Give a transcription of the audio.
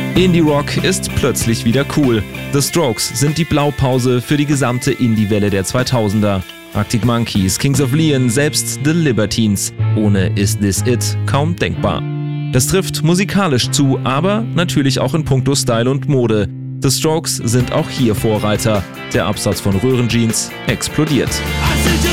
Indie-Rock ist plötzlich wieder cool. The Strokes sind die Blaupause für die gesamte Indie-Welle der 2000er. Arctic Monkeys, Kings of Leon, selbst The Libertines. Ohne Is This It kaum denkbar. Das trifft musikalisch zu, aber natürlich auch in puncto Style und Mode. The Strokes sind auch hier Vorreiter. Der Absatz von Röhrenjeans explodiert.